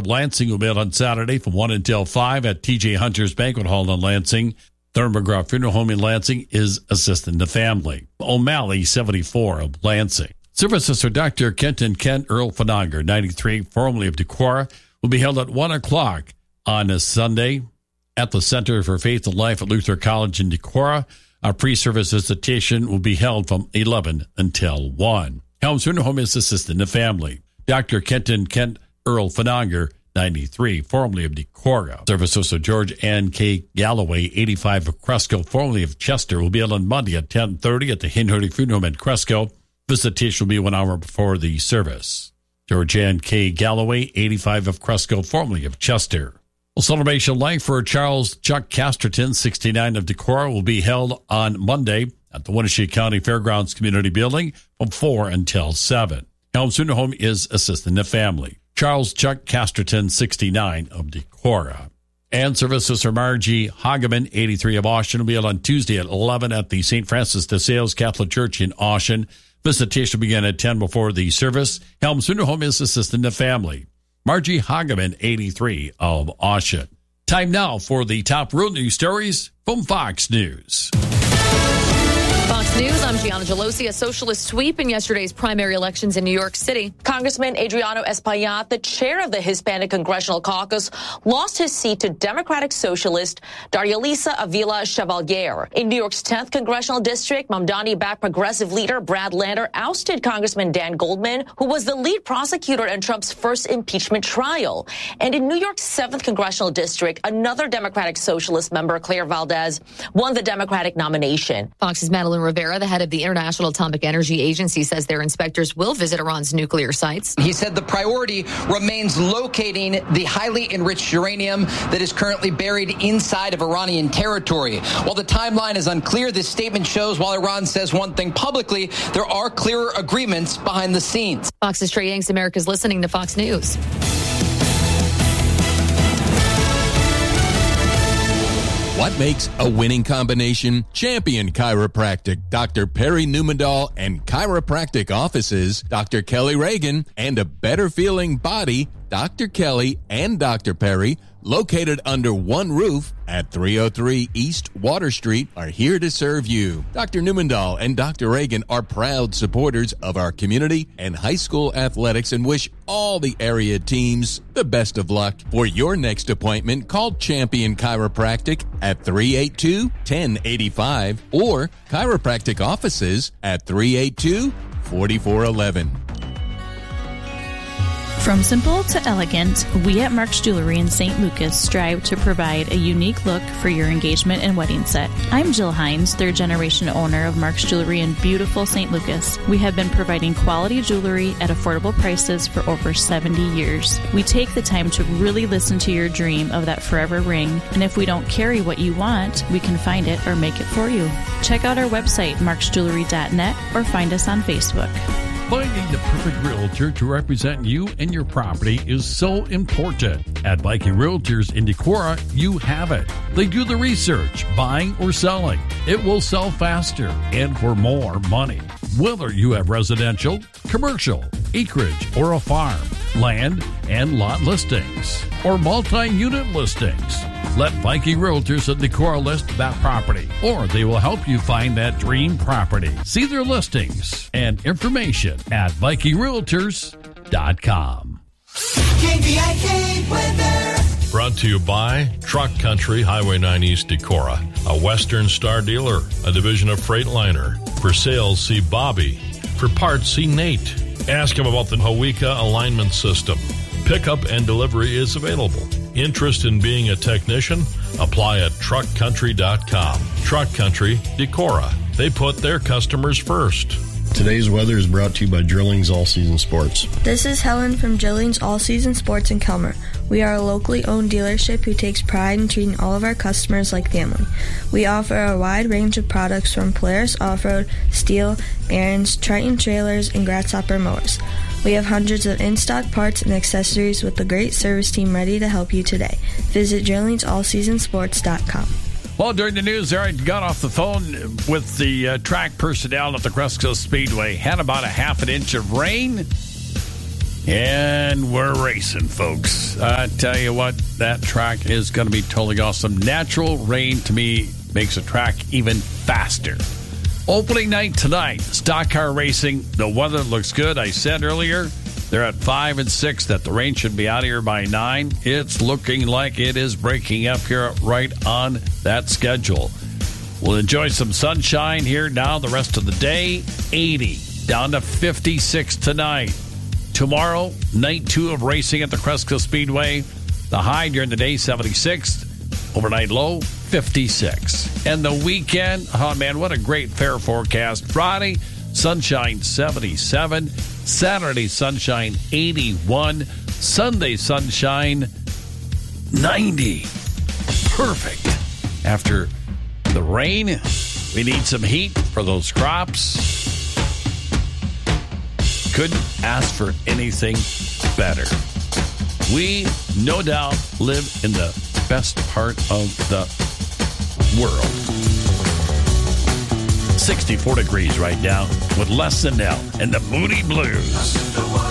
Lansing will be held on Saturday from 1 until 5 at TJ Hunter's Banquet Hall in Lansing. Thurman McGraw Funeral Home in Lansing is assisting the family. O'Malley, 74 of Lansing. Services for Dr. Kenton Kent Earl Fanager, 93, formerly of Decorah, will be held at 1 o'clock on a Sunday at the Center for Faith and Life at Luther College in Decorah. Our pre-service visitation will be held from 11 until 1. Helms Funeral Home is assisting the family. Dr. Kenton Kent Earl Fanager, 93, formerly of Decorah. Services of George Ann K. Galloway, 85 of Cresco, formerly of Chester, will be held on Monday at 10:30 at the Hinhurdy Funeral Home in Cresco. Visitation will be 1 hour before the service. George Ann K. Galloway, 85 of Cresco, formerly of Chester. A celebration of life for Charles Chuck Casterton, 69 of Decorah, will be held on Monday at the Wenatchee County Fairgrounds Community Building from 4 until 7. Helms Funeral Home is assisting the family. Charles Chuck Casterton, 69 of Decorah. And services for Margie Hageman, 83 of Austin, will be held on Tuesday at 11 at the St. Francis de Sales Catholic Church in Austin. Visitation will begin at 10 before the service. Helms Funeral Home is assisting the family. Margie Hageman, 83 of Austin. Time now for the top road news stories from Fox News. Fox News, I'm Gianna Gelosi. A socialist sweep in yesterday's primary elections in New York City. Congressman Adriano Espaillat, the chair of the Hispanic Congressional Caucus, lost his seat to Democratic Socialist Darialisa Avila Chevalier. In New York's 10th Congressional District, Mamdani-backed progressive leader Brad Lander ousted Congressman Dan Goldman, who was the lead prosecutor in Trump's first impeachment trial. And in New York's 7th Congressional District, another Democratic Socialist member, Claire Valdez, won the Democratic nomination. Fox's Madeline Rivera, the head of the International Atomic Energy Agency, says their inspectors will visit Iran's nuclear sites. He said the priority remains locating the highly enriched uranium that is currently buried inside of Iranian territory. While the timeline is unclear, this statement shows while Iran says one thing publicly, there are clearer agreements behind the scenes. Fox's Trey Yanks, America's listening to Fox News. What makes a winning combination? Champion Chiropractic, Dr. Perry Newmandahl and chiropractic offices, Dr. Kelly Reagan, and a better feeling body, Dr. Kelly and Dr. Perry, located under one roof at 303 East Water Street, are here to serve you. Dr. Newmandahl and Dr. Reagan are proud supporters of our community and high school athletics and wish all the area teams the best of luck. For your next appointment, call Champion Chiropractic at 382-1085 or chiropractic offices at 382-4411. From simple to elegant, we at Mark's Jewelry in St. Lucas strive to provide a unique look for your engagement and wedding set. I'm Jill Hines, third-generation owner of Mark's Jewelry in beautiful St. Lucas. We have been providing quality jewelry at affordable prices for over 70 years. We take the time to really listen to your dream of that forever ring, and if we don't carry what you want, we can find it or make it for you. Check out our website, marksjewelry.net, or find us on Facebook. Finding the perfect realtor to represent you and your property is so important. At Viking Realtors in Decorah, you have it. They do the research, buying or selling. It will sell faster and for more money. Whether you have residential, commercial, acreage, or a farm, land and lot listings, or multi-unit listings, let Viking Realtors at Decorah list that property, or they will help you find that dream property. See their listings and information at VikingRealtors.com. KVIK weather. Brought to you by Truck Country, Highway 9 East Decorah, a Western Star dealer, a division of Freightliner. For sales, see Bobby. For parts, see Nate. Ask him about the Hawika alignment system. Pickup and delivery is available. Interest in being a technician? Apply at truckcountry.com. Truck Country, Decorah. They put their customers first. Today's weather is brought to you by Drillings All Season Sports. This is Helen from Drillings All Season Sports in Kelmer. We are a locally owned dealership who takes pride in treating all of our customers like family. We offer a wide range of products from Polaris Off-Road, Steel, Aaron's, Triton trailers, and Grasshopper mowers. We have hundreds of in-stock parts and accessories with a great service team ready to help you today. Visit DrillingsAllSeasonSports.com. Well, during the news there, I got off the phone with the track personnel at the Cresco Speedway. Had about a half an inch of rain And we're racing, folks. I tell you what, that track is going to be totally awesome. Natural rain, to me, makes a track even faster. Opening night tonight, stock car racing. The weather looks good. I said earlier, they're at 5 and 6 that the rain should be out of here by 9. It's looking like it is breaking up here right on that schedule. We'll enjoy some sunshine here now the rest of the day. 80 down to 56 tonight. Tomorrow, night 2 of racing at the Cresco Speedway. The high during the day, 76. Overnight low, 56. And the weekend, oh man, what a great fair forecast. Friday, sunshine, 77. Saturday, sunshine, 81. Sunday, sunshine, 90. Perfect. After the rain, we need some heat for those crops. Couldn't ask for anything better. We, no doubt, live in the best part of the world. 64 degrees right now with Les Sennell and the Moody Blues.